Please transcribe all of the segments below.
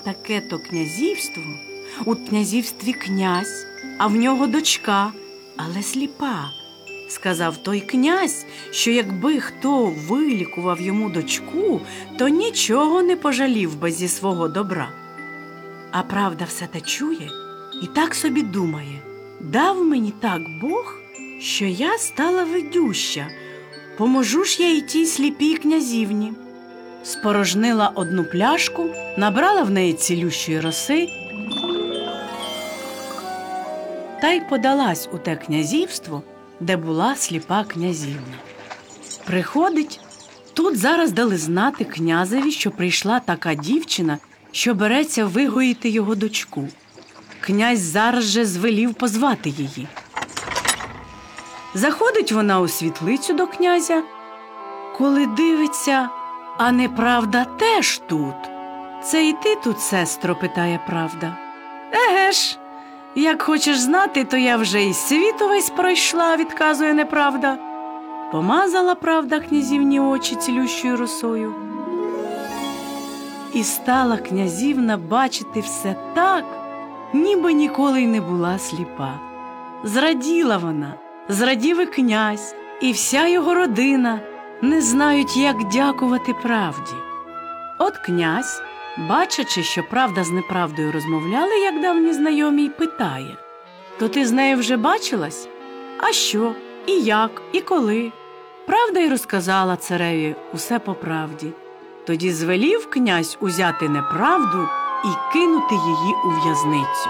таке-то князівство, у князівстві князь, а в нього дочка, але сліпа. Сказав той князь, що якби хто вилікував йому дочку, то нічого не пожалів би зі свого добра. А правда все те чує і так собі думає: дав мені так Бог, що я стала видюща, поможу ж я й тій сліпій князівні. Спорожнила одну пляшку, набрала в неї цілющої роси та й подалась у те князівство, де була сліпа князівна. Приходить, тут зараз дали знати князеві, що прийшла така дівчина, що береться вигоїти його дочку. Князь зараз же звелів позвати її. Заходить вона у світлицю до князя, коли дивиться, а неправда теж тут. Це і ти тут, сестро, питає правда. Еге ж, як хочеш знати, то я вже і світ увесь пройшла, відказує неправда. Помазала правда князівні очі цілющою росою. І стала князівна бачити все так, ніби ніколи й не була сліпа. Зраділа вона, зрадів і князь, і вся його родина не знають, як дякувати правді. От князь, бачачи, що правда з неправдою розмовляли, як давні знайомі, й питає: «То ти з нею вже бачилась? А що? І як? І коли?» Правда й розказала цареві усе по правді. Тоді звелів князь узяти неправду і кинути її у в'язницю.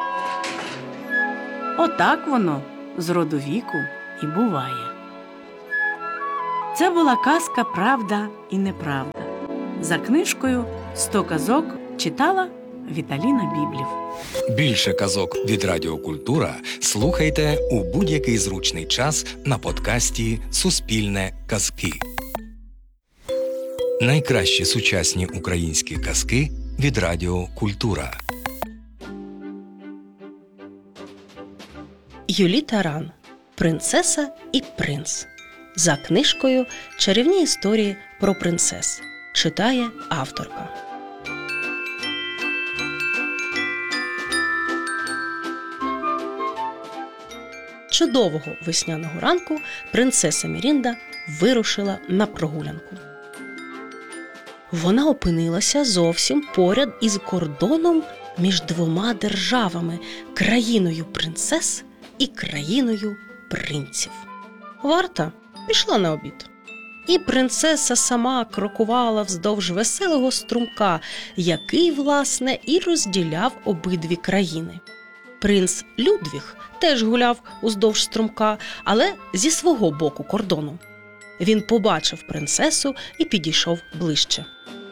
Отак воно з роду віку і буває. Це була казка «Правда і неправда». За книжкою «100 казок» читала Віталіна Біблів. Більше казок від Радіо Культура слухайте у будь-який зручний час на подкасті «Суспільне казки». Найкращі сучасні українські казки від Радіо Культура. Юлі Таран. Принцеса і принц. За книжкою «Чарівні історії про принцес». Читає авторка. Чудового весняного ранку принцеса Мірінда вирушила на прогулянку. Вона опинилася зовсім поряд із кордоном між двома державами – країною принцес і країною принців. Варта пішла на обід. І принцеса сама крокувала вздовж веселого струмка, який, власне, і розділяв обидві країни. Принц Людвіг теж гуляв уздовж струмка, але зі свого боку кордону. Він побачив принцесу і підійшов ближче.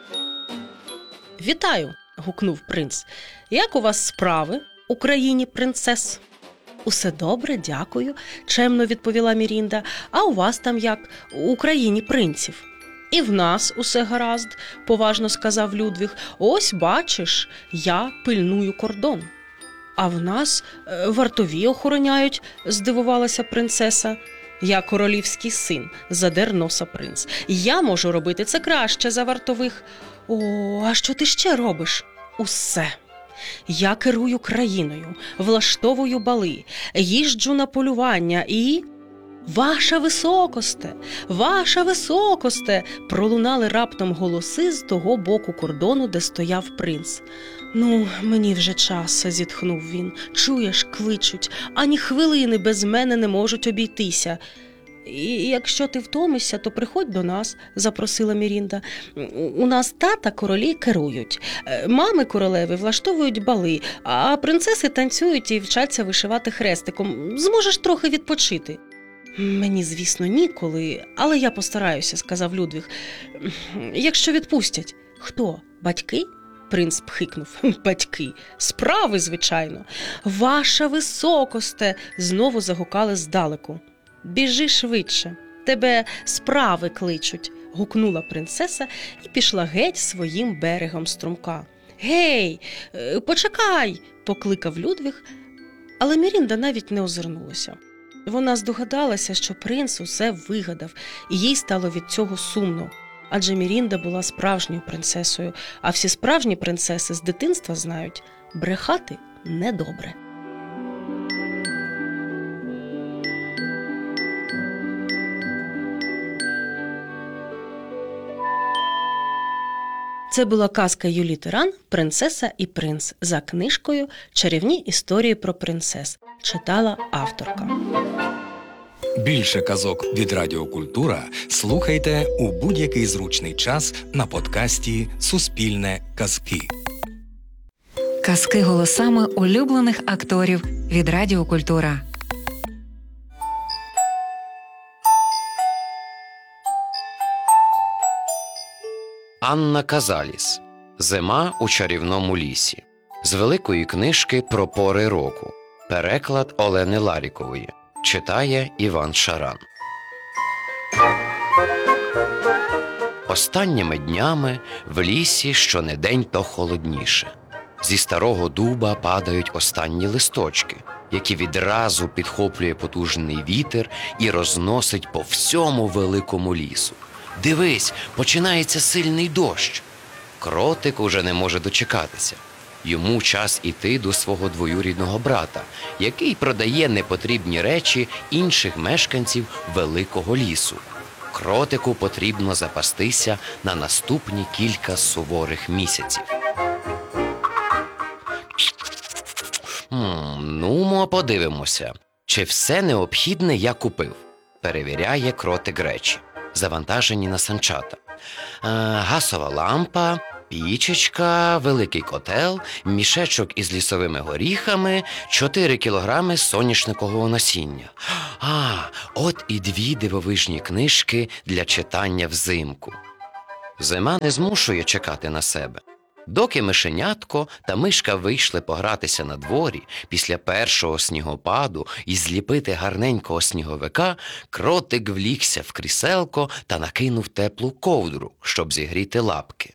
«Вітаю!» – гукнув принц. «Як у вас справи у країні принцес?» «Усе добре, дякую», – чемно відповіла Мірінда. «А у вас там як? У країні принців?» «І в нас усе гаразд», – поважно сказав Людвіг. «Ось бачиш, я пильную кордон». «А в нас вартові охороняють», – здивувалася принцеса. «Я королівський син», – задер носа принц. «Я можу робити це краще за вартових». «О, а що ти ще робиш?» «Усе. Я керую країною, влаштовую бали, їжджу на полювання і...» «Ваша високосте! Ваша високосте!» – пролунали раптом голоси з того боку кордону, де стояв принц. «Ну, мені вже час», – зітхнув він. «Чуєш, кличуть, ані хвилини без мене не можуть обійтися». «І якщо ти втомишся, то приходь до нас», – запросила Мірінда. «У нас тата королі керують, мами королеви влаштовують бали, а принцеси танцюють і вчаться вишивати хрестиком. Зможеш трохи відпочити». «Мені, звісно, ніколи, але я постараюся», – сказав Людвіг. «Якщо відпустять». «Хто? Батьки?» Принц пхикнув. «Батьки. Справи, звичайно». «Ваша високосте!» – знову загукали здалеку. «Біжи швидше, тебе справи кличуть», – гукнула принцеса і пішла геть своїм берегом струмка. «Гей, почекай!» – покликав Людвіг, але Мірінда навіть не озирнулася. Вона здогадалася, що принц усе вигадав, і їй стало від цього сумно. Адже Мірінда була справжньою принцесою, а всі справжні принцеси з дитинства знають – брехати недобре. Це була казка Юлії Тиран «Принцеса і принц» за книжкою «Чарівні історії про принцес». Читала авторка. Більше казок від Радіо Культура слухайте у будь-який зручний час на подкасті «Суспільне казки». Казки голосами улюблених акторів від Радіо Культура. Анна Казаліс. Зима у чарівному лісі. З великої книжки про пори року. Переклад Олени Ларікової. Читає Іван Шаран. Останніми днями в лісі щонедень то холодніше. Зі старого дуба падають останні листочки, які відразу підхоплює потужний вітер і розносить по всьому великому лісу. Дивись, починається сильний дощ. Кротик уже не може дочекатися. Йому час іти до свого двоюрідного брата, який продає непотрібні речі інших мешканців великого лісу. Кротику потрібно запастися на наступні кілька суворих місяців. Ну, подивимося, чи все необхідне я купив. Перевіряє кротик речі, завантажені на санчата. Газова лампа, пічечка, великий котел, мішечок із лісовими горіхами, 4 кілограми соняшникового насіння. От і 2 дивовижні книжки для читання взимку. Зима не змушує чекати на себе. Доки мишенятко та мишка вийшли погратися на дворі після першого снігопаду і зліпити гарненького сніговика, кротик влігся в кріселко та накинув теплу ковдру, щоб зігріти лапки.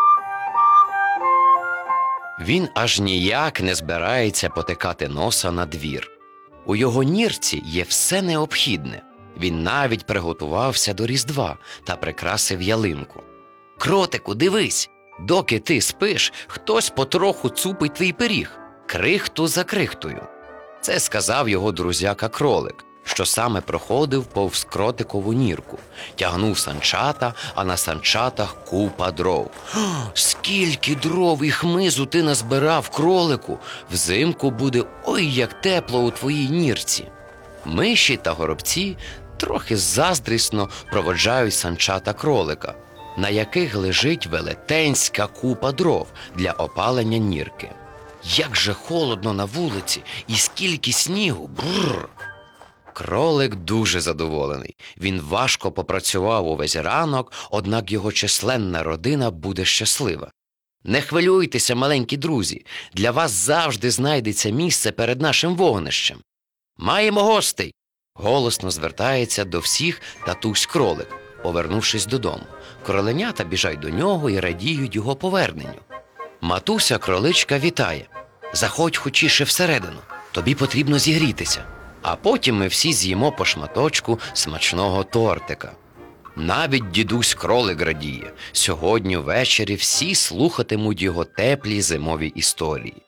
Він аж ніяк не збирається потикати носа на двір. У його нірці є все необхідне. Він навіть приготувався до Різдва та прикрасив ялинку. «Кротику, дивись! Доки ти спиш, хтось потроху цупить твій пиріг, крихту за крихтою». Це сказав його друзяка-кролик, що саме проходив повз кротикову нірку. Тягнув санчата, а на санчатах купа дров. «Скільки дров і хмизу ти назбирав, кролику! Взимку буде ой як тепло у твоїй нірці!» Миші та горобці трохи заздрісно проводжають санчата кролика, на яких лежить велетенська купа дров для опалення нірки. Як же холодно на вулиці і скільки снігу! Бррр! Кролик дуже задоволений. Він важко попрацював увесь ранок, однак його численна родина буде щаслива. «Не хвилюйтеся, маленькі друзі, для вас завжди знайдеться місце перед нашим вогнищем. Маємо гостей!» Голосно звертається до всіх татусь кролик, повернувшись додому. Кроленята біжать до нього і радіють його поверненню. Матуся кроличка вітає: «Заходь хочіше всередину, тобі потрібно зігрітися. А потім ми всі з'їмо по шматочку смачного тортика». Навіть дідусь кролик радіє. Сьогодні ввечері всі слухатимуть його теплі зимові історії.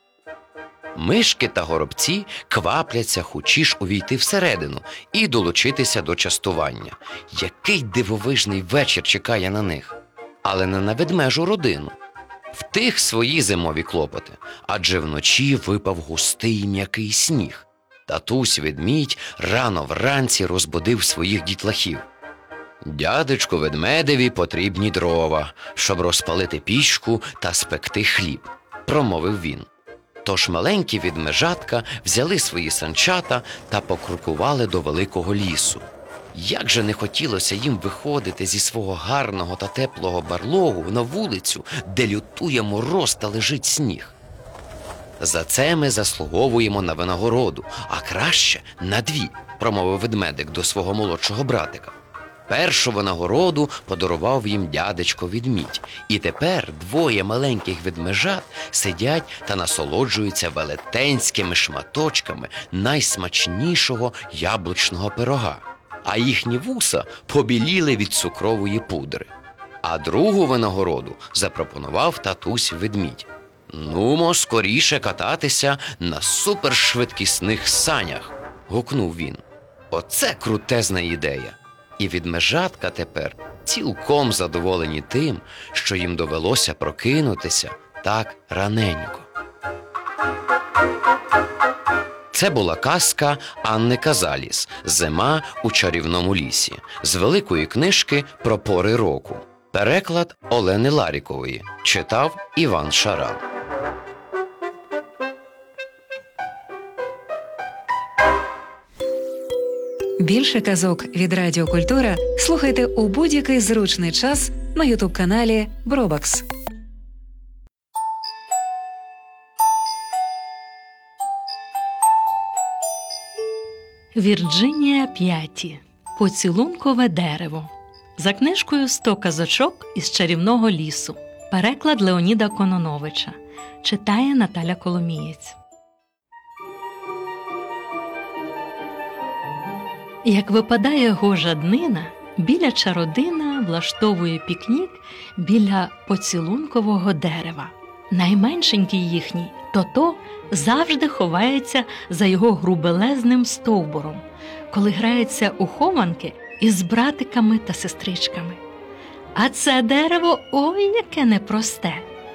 Мишки та горобці квапляться хочіш увійти всередину і долучитися до частування. Який дивовижний вечір чекає на них. Але не на ведмежу родину. В тих свої зимові клопоти, адже вночі випав густий м'який сніг. Татусь ведмідь рано вранці розбудив своїх дітлахів. «Дядечку ведмедеві потрібні дрова, щоб розпалити пічку та спекти хліб», – промовив він. Тож маленькі ведмежатка взяли свої санчата та покрокували до великого лісу. Як же не хотілося їм виходити зі свого гарного та теплого барлогу на вулицю, де лютує мороз та лежить сніг. «За це ми заслуговуємо на винагороду, а краще на 2», – промовив ведмедик до свого молодшого братика. Першу винагороду подарував їм дядечко ведмідь, і тепер 2 маленьких ведмежат сидять та насолоджуються велетенськими шматочками найсмачнішого яблучного пирога, а їхні вуса побіліли від цукрової пудри. А другу винагороду запропонував татусь ведмідь. «Нумо скоріше кататися на супершвидкісних санях», – гукнув він. Оце крутезна ідея. І ведмежатка тепер цілком задоволені тим, що їм довелося прокинутися так раненько. Це була казка Анни Казаліс «Зима у чарівному лісі» з великої книжки про пори року. Переклад Олени Ларікової. Читав Іван Шаран. Більше казок від Радіо Культура слухайте у будь-який зручний час на ютуб-каналі Бробакс. Вірджинія П'яті. Поцілункове дерево. За книжкою «100 казочок із чарівного лісу». Переклад Леоніда Кононовича. Читає Наталя Коломієць. Як випадає гожа днина, біля чародина влаштовує пікнік біля поцілункового дерева. Найменшенький їхній Тото завжди ховається за його грубелезним стовбуром, коли грається у хованки із братиками та сестричками. А це дерево ой яке непросте.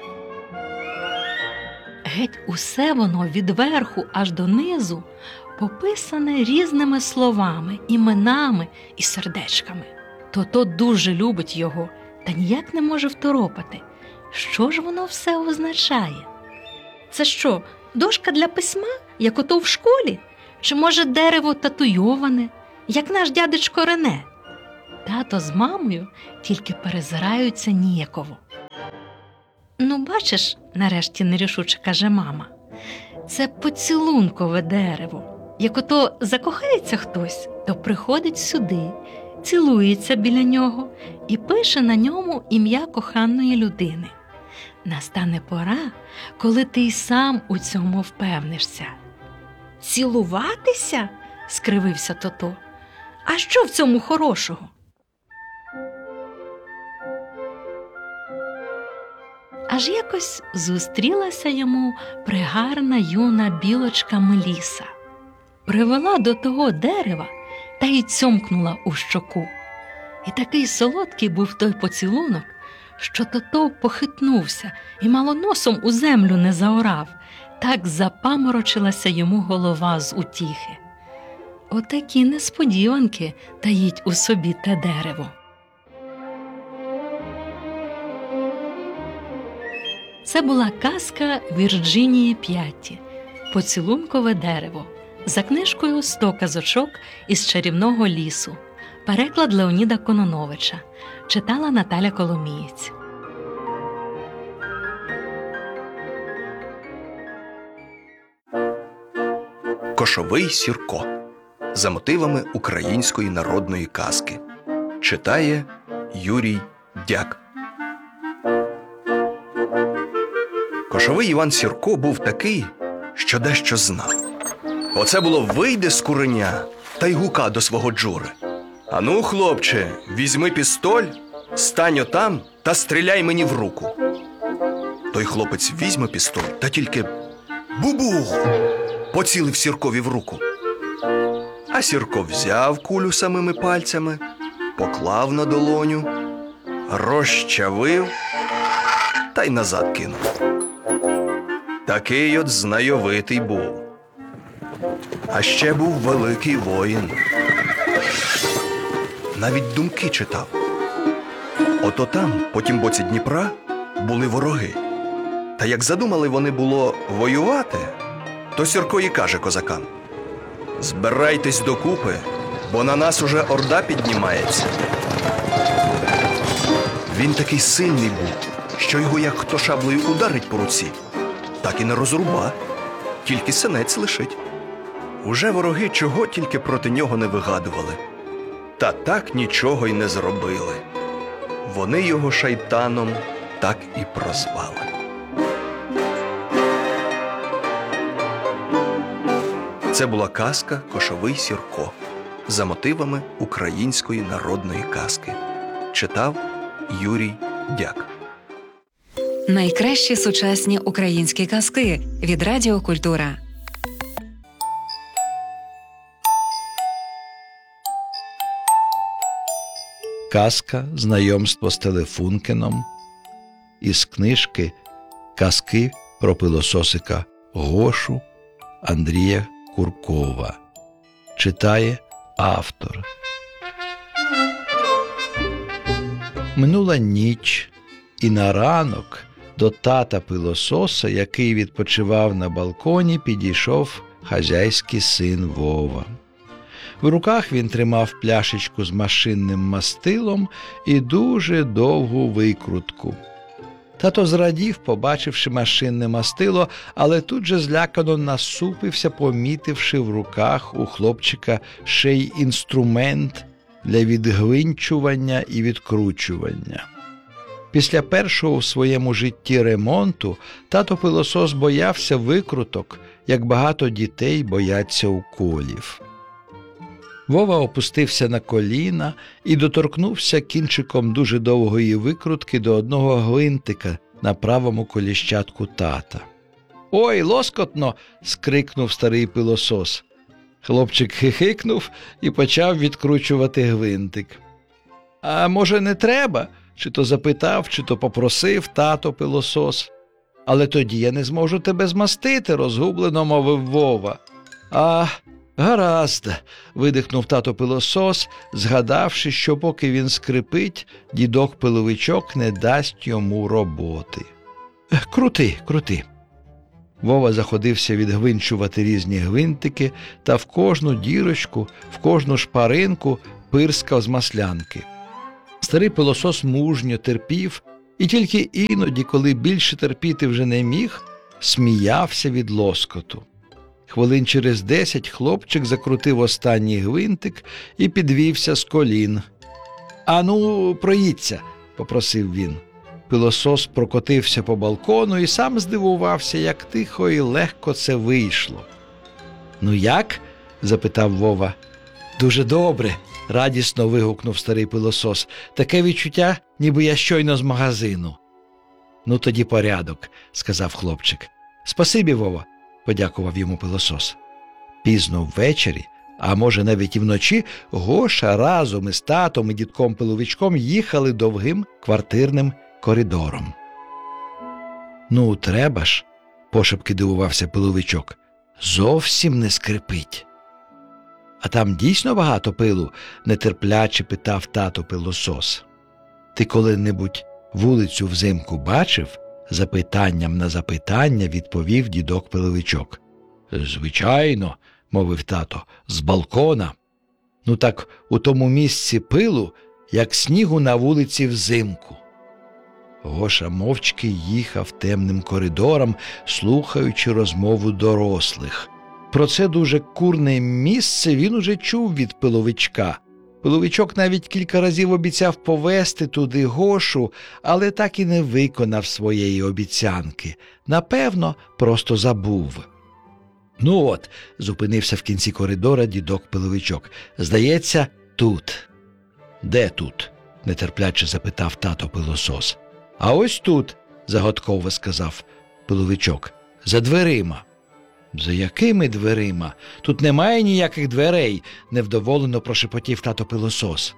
Геть усе воно від верху аж до низу пописане різними словами, іменами і сердечками. Тото дуже любить його та ніяк не може второпати. Що ж воно все означає? Це що, дошка для письма, як ото в школі? Чи, може, дерево татуйоване, як наш дядечко Рене? Тато з мамою тільки перезираються ніяково. «Ну, бачиш, – нарешті нерішуче каже мама, – це поцілункове дерево. Як ото закохається хтось, то приходить сюди, цілується біля нього і пише на ньому ім'я коханої людини. Настане пора, коли ти й сам у цьому впевнишся». «Цілуватися?» – скривився Тото. «А що в цьому хорошого?» Аж якось зустрілася йому пригарна юна білочка Меліса. Привела до того дерева та й цьомкнула у щоку. І такий солодкий був той поцілунок, що Тото похитнувся і мало носом у землю не заорав. Так запаморочилася йому голова з утіхи. Отакі несподіванки таїть у собі те дерево. Це була казка Вірджинії П'яті «Поцілункове дерево» за книжкою «100 казочок із чарівного лісу». Переклад Леоніда Кононовича. Читала Наталя Коломієць. Кошовий Сірко за мотивами української народної казки. Читає Юрій Дяк. Кошовий Іван Сірко був такий, що дещо знав. Оце було вийде з куреня та й гука до свого Джури. «Ану, хлопче, візьми пістоль, стань отам та стріляй мені в руку». Той хлопець візьме пістоль та тільки бубух поцілив Сіркові в руку. А Сірко взяв кулю самими пальцями, поклав на долоню, розчавив та й назад кинув. Такий от знайовитий був. А ще був великий воїн. Навіть думки читав. Ото там, по тім боці Дніпра, були вороги. Та як задумали вони було воювати, то Сірко і каже козакам: «Збирайтесь докупи, бо на нас уже орда піднімається». Він такий сильний був, що його як хто шаблею ударить по руці, так і не розруба, тільки синець лишить. Уже вороги чого тільки проти нього не вигадували. Та так нічого й не зробили. Вони його шайтаном так і прозвали. Це була казка «Кошовий Сірко» за мотивами української народної казки. Читав Юрій Дяк. Найкращі сучасні українські казки від Радіо Культура. Казка «Знайомство з Телефункеном» із книжки «Казки про пилососика Гошу» Андрія Куркова. Читає автор. Минула ніч, і на ранок до тата пилососа, який відпочивав на балконі, підійшов хазяйський син Вова. В руках він тримав пляшечку з машинним мастилом і дуже довгу викрутку. Тато зрадів, побачивши машинне мастило, але тут же злякано насупився, помітивши в руках у хлопчика ще й інструмент для відгвинчування і відкручування. Після першого в своєму житті ремонту тато пилосос боявся викруток, як багато дітей бояться уколів. Вова опустився на коліна і доторкнувся кінчиком дуже довгої викрутки до одного гвинтика на правому коліщатку тата. «Ой, лоскотно!» – скрикнув старий пилосос. Хлопчик хихикнув і почав відкручувати гвинтик. «А може, не треба?» – чи то запитав, чи то попросив тато пилосос. «Але тоді я не зможу тебе змастити», – розгублено мовив Вова. «А, гаразд», – видихнув тато пилосос, згадавши, що поки він скрипить, дідок-пиловичок не дасть йому роботи. «Крути, крути». Вова заходився відгвинчувати різні гвинтики та в кожну дірочку, в кожну шпаринку пирскав з маслянки. Старий пилосос мужньо терпів і тільки іноді, коли більше терпіти вже не міг, сміявся від лоскоту. Хвилин через 10 хлопчик закрутив останній гвинтик і підвівся з колін. «Ану, проїдься», – попросив він. Пилосос прокотився по балкону і сам здивувався, як тихо і легко це вийшло. «Ну як?» – запитав Вова. «Дуже добре», – радісно вигукнув старий пилосос. «Таке відчуття, ніби я щойно з магазину». «Ну тоді порядок», – сказав хлопчик. «Спасибі, Вова», – подякував йому пилосос. Пізно ввечері, а може навіть і вночі, Гоша разом із татом і дідком-пиловичком їхали довгим квартирним коридором. «Ну, треба ж», – пошепки дивувався пиловичок, – «зовсім не скрипить». «А там дійсно багато пилу?» – нетерпляче питав тато пилосос. «Ти коли-небудь вулицю взимку бачив?» – запитанням на запитання відповів дідок-пиловичок. «Звичайно», – мовив тато, – «з балкона». «Ну так у тому місці пилу, як снігу на вулиці взимку». Гоша мовчки їхав темним коридором, слухаючи розмову дорослих. Про це дуже курне місце він уже чув від пиловичка. Пиловичок навіть кілька разів обіцяв повезти туди Гошу, але так і не виконав своєї обіцянки. Напевно, просто забув. «Ну от», – зупинився в кінці коридора дідок-пиловичок, – «здається, тут». «Де тут?» – нетерпляче запитав тато пилосос. «А ось тут», – загадково сказав пиловичок, – «за дверима». «За якими дверима? Тут немає ніяких дверей», – невдоволено прошепотів тато пилосос.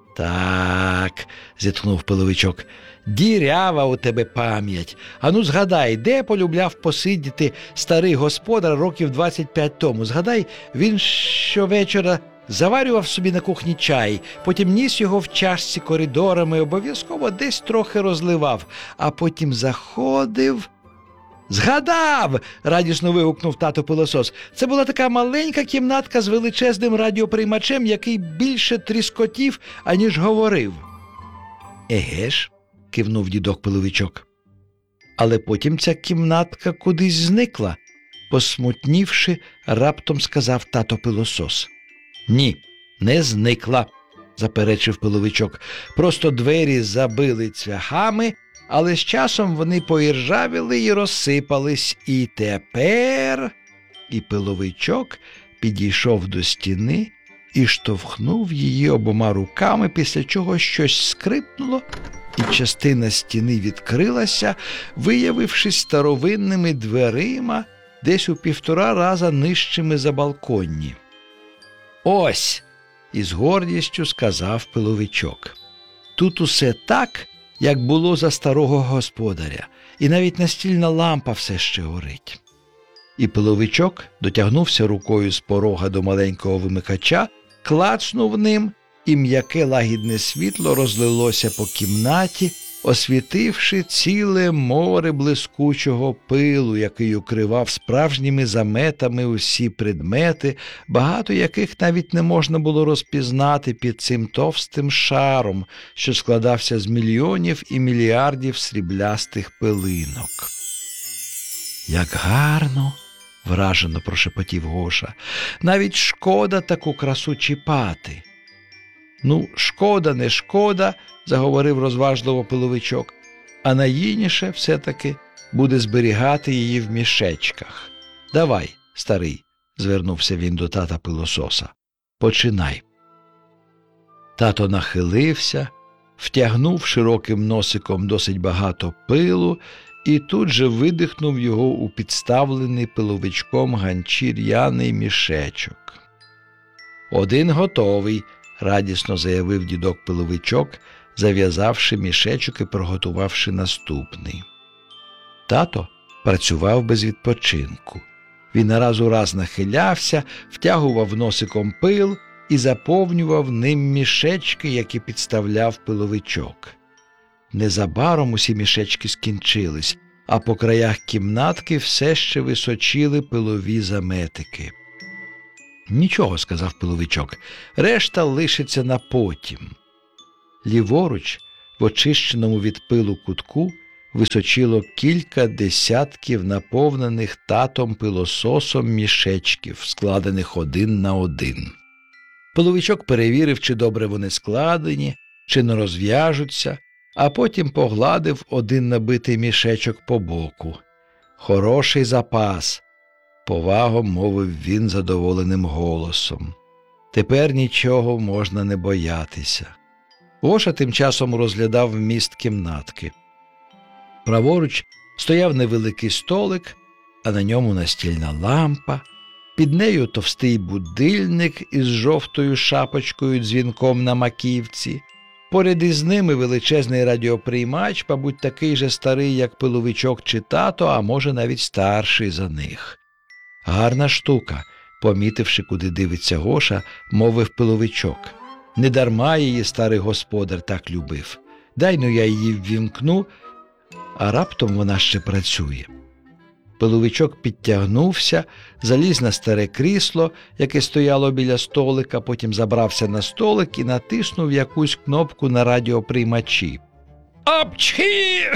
«Так», – зітхнув пиловичок, – «дірява у тебе пам'ять. Ану згадай, де полюбляв посидіти старий господар років 25 тому. Згадай, він щовечора заварював собі на кухні чай, потім ніс його в чашці коридорами, обов'язково десь трохи розливав, а потім заходив...» «Згадав!» – радісно вигукнув тато пилосос. «Це була така маленька кімнатка з величезним радіоприймачем, який більше тріскотів, аніж говорив». «Еге ж», – кивнув дідок-пиловичок. Але потім ця кімнатка кудись зникла, посмутнівши, раптом сказав тато пилосос. «Ні, не зникла», – заперечив пиловичок. «Просто двері забили цвяхами, але з часом вони поіржавіли і розсипались. І тепер...» І пиловичок підійшов до стіни і штовхнув її обома руками, після чого щось скрипнуло, і частина стіни відкрилася, виявившись старовинними дверима десь у 1,5 рази нижчими за балконні. «Ось!» – із гордістю сказав пиловичок. «Тут усе так, як було за старого господаря, і навіть настільна лампа все ще горить». І пиловичок дотягнувся рукою з порога до маленького вимикача, клацнув ним, і м'яке лагідне світло розлилося по кімнаті, освітивши ціле море блискучого пилу, який укривав справжніми заметами усі предмети, багато яких навіть не можна було розпізнати під цим товстим шаром, що складався з мільйонів і мільярдів сріблястих пилинок. «Як гарно!» – вражено прошепотів Гоша. «Навіть шкода таку красу чіпати». «Ну, шкода, не шкода», – заговорив розважливо пиловичок, «а найгідніше все-таки буде зберігати її в мішечках. Давай, старий», – звернувся він до тата пилососа, – «починай». Тато нахилився, втягнув широким носиком досить багато пилу і тут же видихнув його у підставлений пиловичком ганчір'яний мішечок. «Один готовий», – радісно заявив дідок пиловичок, зав'язавши мішечок і приготувавши наступний. Тато працював без відпочинку. Він раз у раз нахилявся, втягував носиком пил і заповнював ним мішечки, які підставляв пиловичок. Незабаром усі мішечки скінчились, а по краях кімнатки все ще височили пилові заметики. «Нічого», – сказав пиловичок, – «решта лишиться на потім». Ліворуч, в очищеному від пилу кутку, височило кілька десятків наповнених татом пилососом мішечків, складених один на один. Пиловичок перевірив, чи добре вони складені, чи не розв'яжуться, а потім погладив один набитий мішечок по боку. «Хороший запас», – повагом мовив він задоволеним голосом. «Тепер нічого можна не боятися». Гоша тим часом розглядав вміст кімнатки. Праворуч стояв невеликий столик, а на ньому настільна лампа, під нею товстий будильник із жовтою шапочкою-дзвінком на маківці, поряд із ними величезний радіоприймач, мабуть, такий же старий, як пиловичок чи тато, а може навіть старший за них. «Гарна штука», – помітивши, куди дивиться Гоша, мовив пиловичок. «Недарма її старий господар так любив. Дай-ну я її ввімкну, а раптом вона ще працює». Пиловичок підтягнувся, заліз на старе крісло, яке стояло біля столика, потім забрався на столик і натиснув якусь кнопку на радіоприймачі. «Апчхі!»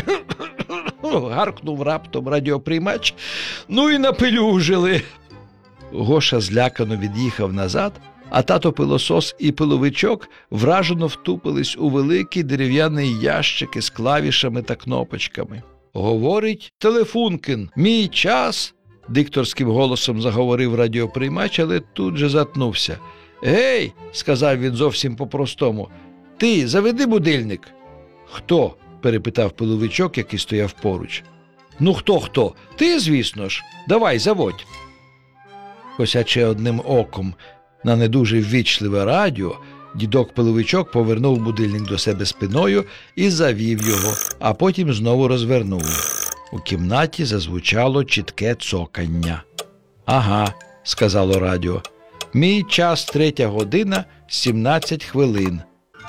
– гаркнув раптом радіоприймач. «Ну і напелюжили!» Гоша злякано від'їхав назад, а тато-пилосос і пиловичок вражено втупились у великий дерев'яний ящик із клавішами та кнопочками. «Говорить Телефункін, мій час!» – дикторським голосом заговорив радіоприймач, але тут же затнувся. «Гей!» – сказав він зовсім по-простому. «Ти, заведи будильник!» «Хто?» – перепитав пиловичок, який стояв поруч. «Ну хто? Ти, звісно ж. Давай, заводь!» Косячи одним оком на не дуже ввічливе радіо, дідок пиловичок повернув будильник до себе спиною і завів його, а потім знову розвернув. У кімнаті зазвучало чітке цокання. «Ага», – сказало радіо, – «мій час 3 година 17 хвилин».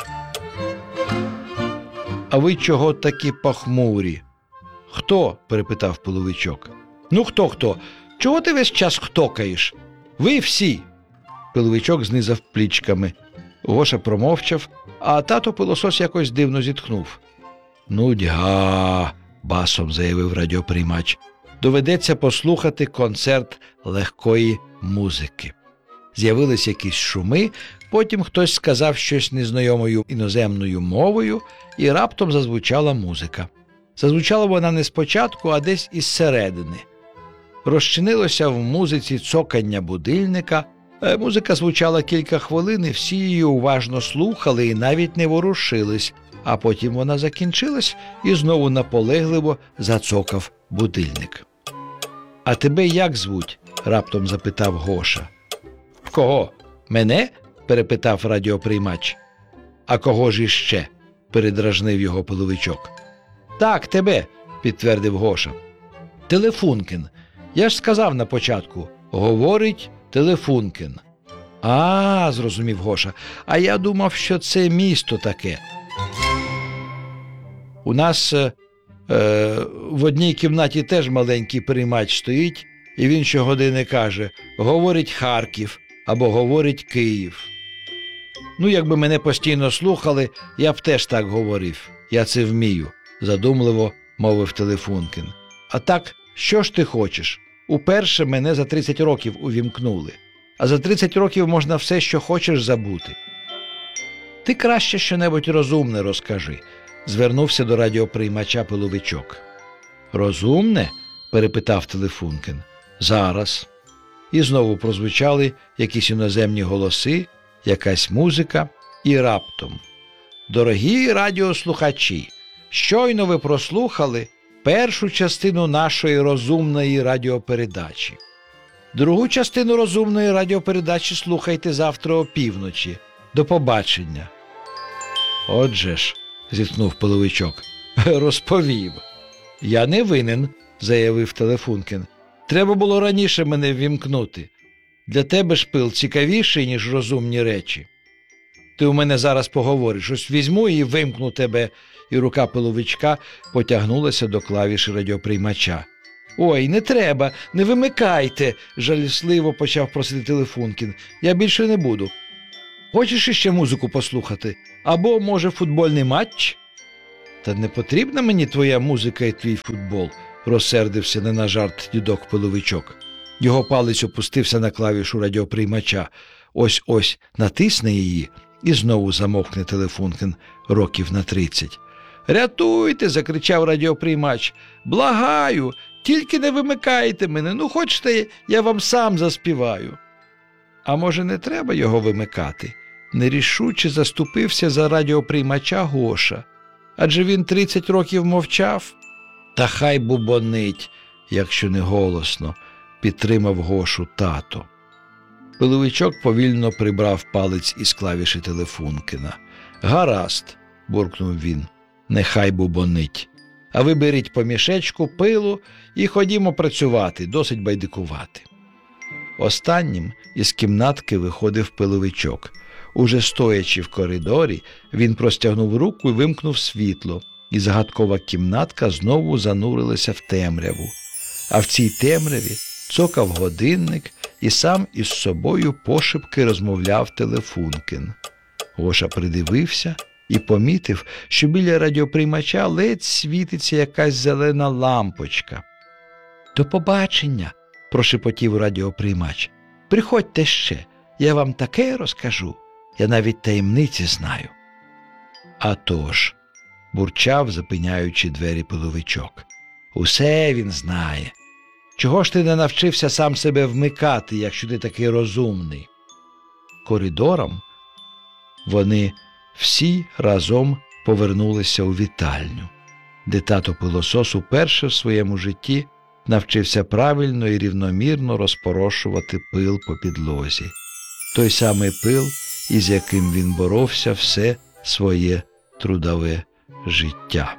«А ви чого такі похмурі?» «Хто?» – перепитав пиловичок. «Ну хто? Чого ти весь час хтокаєш? Ви всі!» Пиловичок знизав плічками. Гоша промовчав, а тато-пилосос якось дивно зітхнув. «Нудьга!» – басом заявив радіоприймач. «Доведеться послухати концерт легкої музики». З'явились якісь шуми, потім хтось сказав щось незнайомою іноземною мовою, і раптом зазвучала музика. Зазвучала вона не спочатку, а десь із середини. Розчинилося в музиці цокання будильника, Музика звучала кілька хвилин, і всі її уважно слухали і навіть не ворушились, а потім вона закінчилась і знову наполегливо зацокав будильник. «А тебе як звуть?» – раптом запитав Гоша. «Кого? Мене?» – перепитав радіоприймач. «А кого ж іще?» – передражнив його Половичок. «Так, тебе», – підтвердив Гоша. «Телефункін. Я ж сказав на початку. Говорить Телефункін». «А, – зрозумів Гоша, – а я думав, що це місто таке. У нас в одній кімнаті теж маленький приймач стоїть, і він щогодини каже: говорить Харків або говорить Київ. Ну, якби мене постійно слухали, я б теж так говорив. Я це вмію», – задумливо мовив Телефункін. «А так, що ж ти хочеш? Уперше мене за 30 років увімкнули. А за 30 років можна все, що хочеш, забути. Ти краще щонебудь розумне розкажи», – звернувся до радіоприймача Половичок. «Розумне?» – перепитав Телефункін. «Зараз». І знову прозвучали якісь іноземні голоси, якась музика, і раптом: «Дорогі радіослухачі, щойно ви прослухали першу частину нашої розумної радіопередачі. Другу частину розумної радіопередачі слухайте завтра опівночі. До побачення». «Отже ж», – зітхнув Половичок, – «розповів». «Я не винен», – заявив Телефункін. «Треба було раніше мене ввімкнути. Для тебе ж пил цікавіший, ніж розумні речі. Ти у мене зараз поговориш, ось візьму і вимкну тебе». І рука Половичка потягнулася до клавіші радіоприймача. «Ой, не треба, не вимикайте», – жалісливо почав просити Телефункін. «Я більше не буду. Хочеш іще музику послухати? Або, може, футбольний матч?» «Та не потрібна мені твоя музика і твій футбол», – розсердився не на жарт дідок Половичок. Його палець опустився на клавішу радіоприймача. Ось-ось натисне її, і знову замовкне Телефункін років на 30. «Рятуйте!» – закричав радіоприймач. «Благаю! Тільки не вимикайте мене! Ну, хочете, я вам сам заспіваю!» «А може, не треба його вимикати?» – нерішуче заступився за радіоприймача Гоша. «Адже він 30 років мовчав?» «Та хай бубонить, якщо не голосно», – підтримав Гошу тато. Половичок повільно прибрав палець із клавіші Телефункіна. «Гаразд», – буркнув він, – «нехай бубонить. А ви беріть по мішечку пилу і ходімо працювати, досить байдикувати». Останнім із кімнатки виходив Половичок. Уже стоячи в коридорі, він простягнув руку і вимкнув світло, і загадкова кімнатка знову занурилася в темряву. А в цій темряві цокав годинник, і сам із собою пошепки розмовляв Телефункін. Гоша придивився і помітив, що біля радіоприймача ледь світиться якась зелена лампочка. «До побачення», – прошепотів радіоприймач. «Приходьте ще, я вам таке розкажу, я навіть таємниці знаю». «А тож», – бурчав, запиняючи двері Половичок, – «усе він знає. Чого ж ти не навчився сам себе вмикати, якщо ти такий розумний?» Коридором вони всі разом повернулися у вітальню, де тато Пилосос уперше в своєму житті навчився правильно і рівномірно розпорошувати пил по підлозі. Той самий пил, із яким він боровся все своє трудове життя.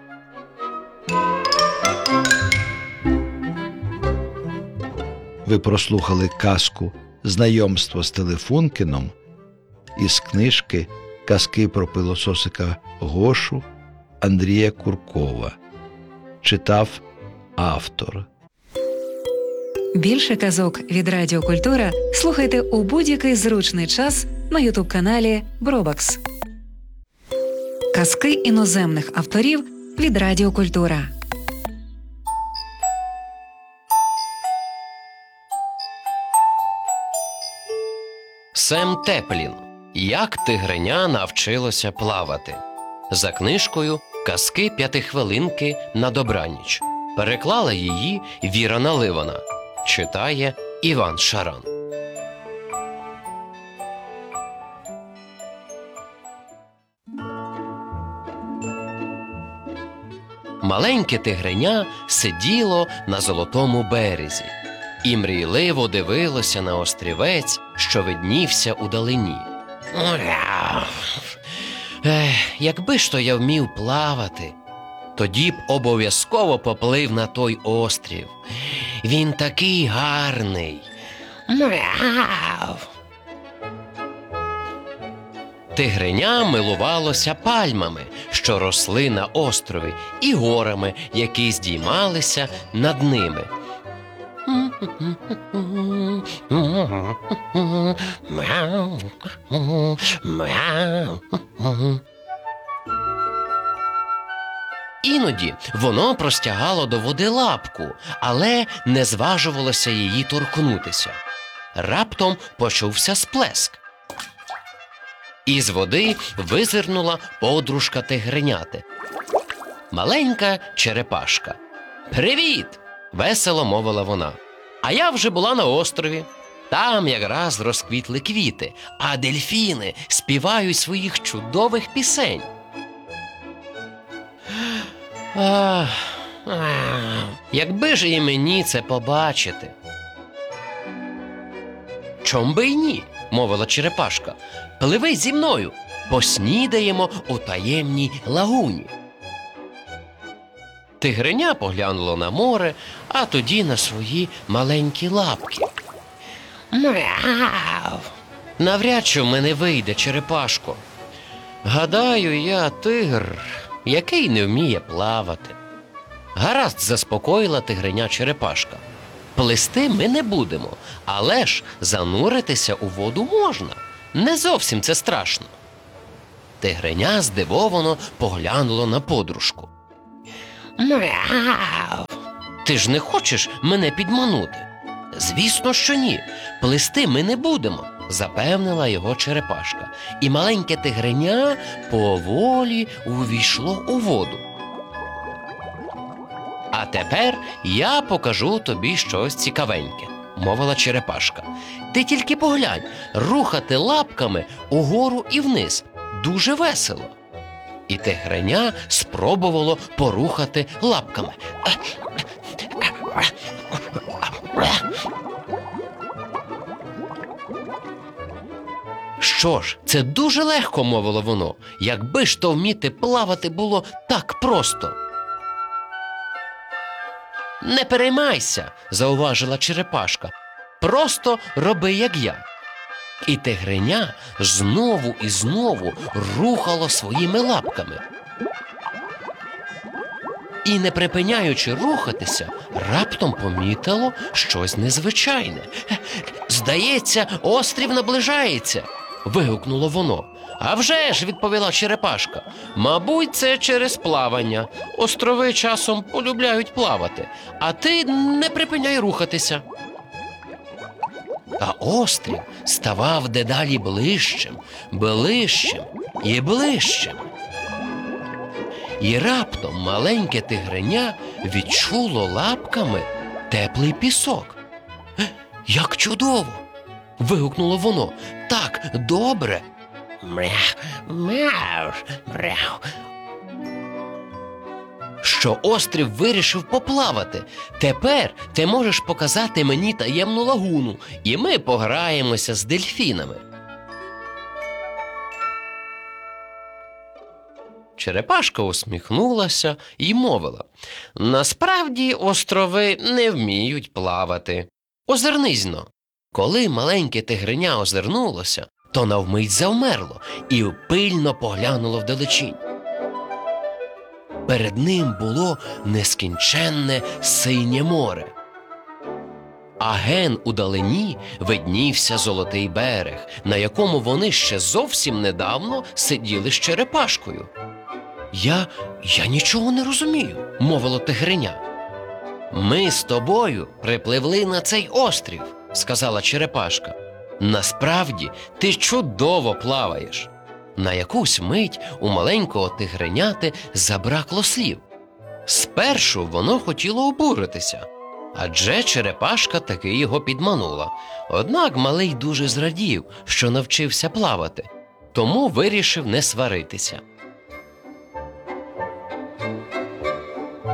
Ви прослухали казку «Знайомство з Телефункіном» із книжки «Казки про пилососика Гошу» Андрія Куркова. Читав автор. Більше казок від Радіо Культура слухайте у будь-який зручний час на ютуб-каналі Бробакс. Казки іноземних авторів від Радіо Культура. Сем Теплін. Як тигреня навчилося плавати. За книжкою «Казки п'ятихвилинки на добраніч». Переклала її Віра Наливана. Читає Іван Шаран. маленьке тигреня сиділо на золотому березі і мрійливо дивилося на острівець, що виднівся удалині. Якби ж то я вмів плавати, тоді б обов'язково поплив на той острів. Він такий гарний. Тигреня милувалося пальмами, що росли на острові, і горами, які здіймалися над ними. Іноді воно простягало до води лапку, але не зважувалося її торкнутися. Раптом почувся сплеск. Із води визирнула подружка тигреняти. Маленька черепашка. «Привіт!» – весело мовила вона. «А я вже була на острові. Там якраз розквітли квіти, а дельфіни співають своїх чудових пісень». Якби ж і мені це побачити. «Чом би й ні?» – мовила черепашка. «Пливи зі мною, поснідаємо у таємній лагуні». Тигреня поглянуло на море, а тоді на свої маленькі лапки. «Навряд чи в мене вийде, черепашко. Гадаю, я тигр, який не вміє плавати». «Гаразд», – заспокоїла тигреня черепашка. «Плисти ми не будемо, але ж зануритися у воду можна. Не зовсім це страшно». Тигреня здивовано поглянуло на подружку. «Ти ж не хочеш мене підманути?» «Звісно, що ні. Плисти ми не будемо», – запевнила його черепашка. І маленьке тигреня поволі увійшло у воду. «А тепер я покажу тобі щось цікавеньке», – мовила черепашка. «Ти тільки поглянь, рухати лапками угору і вниз дуже весело». І тигреня спробувало порухати лапками. «Що ж, це дуже легко», – мовило воно. «Якби ж то вміти плавати було так просто». «Не переймайся», – зауважила черепашка. «Просто роби, як я». І тигреня знову і знову рухало своїми лапками. І, не припиняючи рухатися, раптом помітило щось незвичайне. «Здається, острів наближається», – вигукнуло воно. «А вже ж», – відповіла черепашка, – «мабуть, це через плавання. Острови часом полюбляють плавати, а ти не припиняй рухатися». А острів ставав дедалі ближчим, ближчим і ближчим. І раптом маленьке тигреня відчуло лапками теплий пісок. «Як чудово!» – вигукнуло воно. «Так добре!» що острів вирішив поплавати. «Тепер ти можеш показати мені таємну лагуну, і ми пограємося з дельфінами». Черепашка усміхнулася і мовила: «Насправді острови не вміють плавати. Озирнись-но». Коли маленьке тигреня озирнулося, то навмить завмерло і пильно поглянуло вдалечінь. Перед ним було нескінченне синє море. А ген удалині виднівся золотий берег, на якому вони ще зовсім недавно сиділи з черепашкою. Я нічого не розумію», – мовило тигреня. «Ми з тобою припливли на цей острів», – сказала черепашка. «Насправді ти чудово плаваєш». На якусь мить у маленького тигреняти забракло слів. Спершу воно хотіло обуритися, адже черепашка таки його підманула. Однак малий дуже зрадів, що навчився плавати, тому вирішив не сваритися.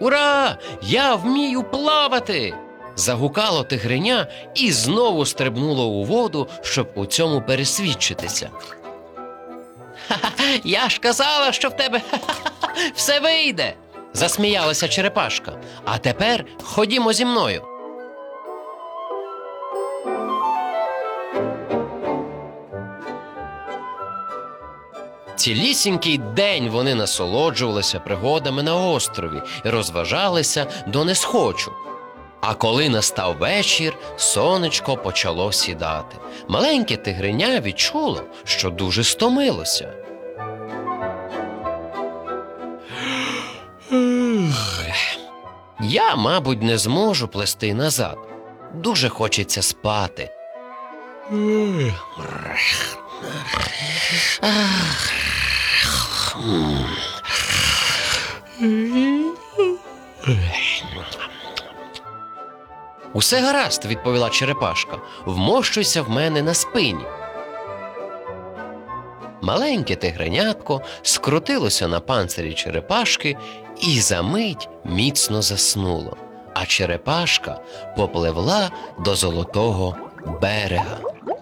Ура! Я вмію плавати! Загукало тигриня і знову стрибнуло у воду, щоб у цьому пересвідчитися. «Ха-ха, я ж казала, що в тебе все вийде!» – засміялася черепашка. «А тепер ходімо зі мною!» Цілісінький день вони насолоджувалися пригодами на острові і розважалися до несхочу. А коли настав вечір, сонечко почало сідати. Маленьке тигриня відчуло, що дуже стомилося. Я, мабуть, не зможу плести назад. Дуже хочеться спати. «Усе гаразд», – відповіла черепашка, – «вмощуйся в мене на спині». Маленьке тигренятко скрутилося на панцирі черепашки і за мить міцно заснуло, а черепашка попливла до золотого берега.